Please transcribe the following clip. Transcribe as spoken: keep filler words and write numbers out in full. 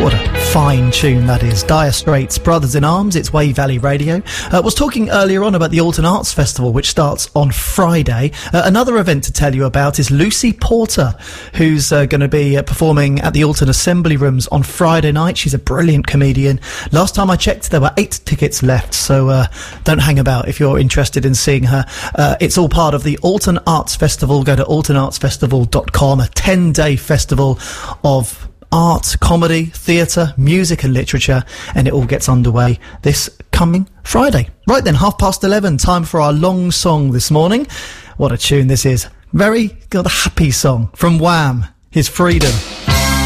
What a fine tune that is. Dire Straits, Brothers in Arms. It's Wave Valley Radio. I uh, was talking earlier on about the Alton Arts Festival, which starts on Friday. Uh, another event to tell you about is Lucy Porter, who's uh, going to be uh, performing at the Alton Assembly Rooms on Friday night. She's a brilliant comedian. Last time I checked, there were eight tickets left, so uh, don't hang about if you're interested in seeing her. Uh, it's all part of the Alton Arts Festival. Go to alton arts festival dot com, a ten-day festival of art, comedy, theatre, music and literature, and it all gets underway this coming Friday. Right then, half past eleven, time for our long song this morning. What a tune this is. Very got a happy song from Wham! His Freedom.